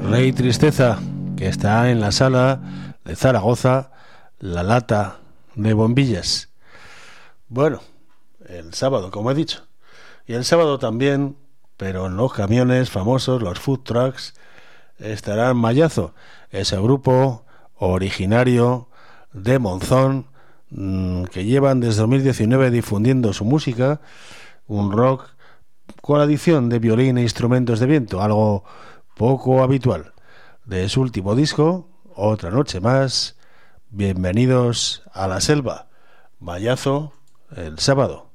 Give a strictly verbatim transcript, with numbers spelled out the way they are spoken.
Rey Tristeza, que está en la sala de Zaragoza, La Lata de Bombillas. Bueno, el sábado, como he dicho. Y el sábado también, pero en los camiones famosos, los food trucks, estará Mallazo, ese grupo originario de Monzón, que llevan desde dos mil diecinueve difundiendo su música, un rock con adición de violín e instrumentos de viento, algo poco habitual. De su último disco, Otra Noche Más, bienvenidos a la selva. Mallazo el sábado.